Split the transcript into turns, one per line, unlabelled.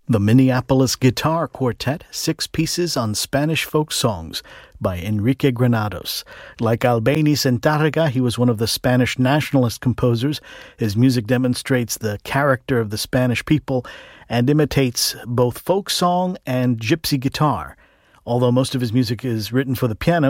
The Minneapolis Guitar Quartet, 6 pieces on Spanish folk songs by Enrique Granados. Like Albéniz and Tárrega, he was one of the Spanish nationalist composers. His music demonstrates the character of the Spanish people and imitates both folk song and gypsy guitar. Although most of his music is written for the piano,